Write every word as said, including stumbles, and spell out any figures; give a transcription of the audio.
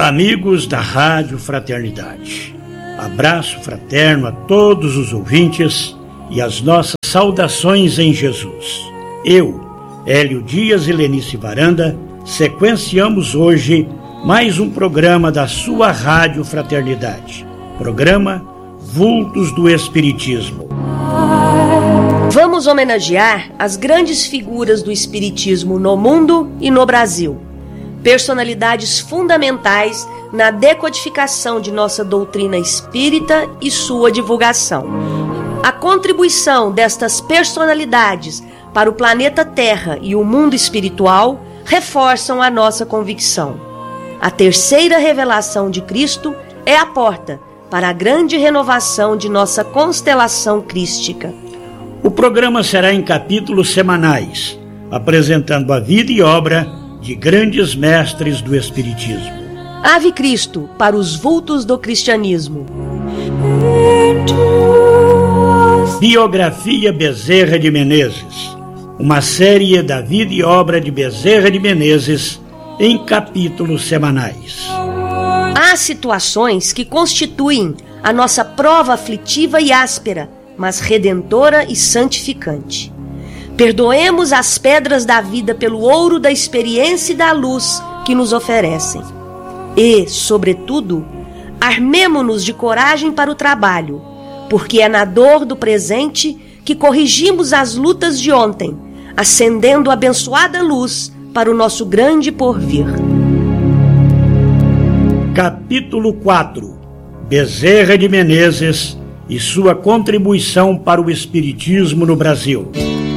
Olá, amigos da Rádio Fraternidade. Abraço fraterno a todos os ouvintes e as nossas saudações em Jesus. Eu, Hélio Dias e Lenice Varanda, sequenciamos hoje mais um programa da sua Rádio Fraternidade. Programa Vultos do Espiritismo. Vamos homenagear as grandes figuras do Espiritismo no mundo e no Brasil. Personalidades fundamentais na decodificação de nossa doutrina espírita e sua divulgação. A contribuição destas personalidades para o planeta Terra e o mundo espiritual reforçam a nossa convicção. A terceira revelação de Cristo é a porta para a grande renovação de nossa constelação crística. O programa será em capítulos semanais, apresentando a vida e obra de grandes mestres do Espiritismo. Ave Cristo para os vultos do cristianismo. Biografia Bezerra de Menezes, uma série da vida e obra de Bezerra de Menezes em capítulos semanais. Há situações que constituem a nossa prova aflitiva e áspera, mas redentora e santificante. Perdoemos as pedras da vida pelo ouro da experiência e da luz que nos oferecem. E, sobretudo, armemo-nos de coragem para o trabalho, porque é na dor do presente que corrigimos as lutas de ontem, acendendo abençoada luz para o nosso grande porvir. Capítulo quatro. Bezerra de Menezes e sua contribuição para o Espiritismo no Brasil.